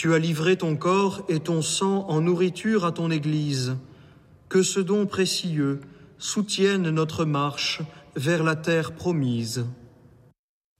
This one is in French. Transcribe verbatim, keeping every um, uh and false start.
Tu as livré ton corps et ton sang en nourriture à ton Église. Que ce don précieux soutienne notre marche vers la terre promise.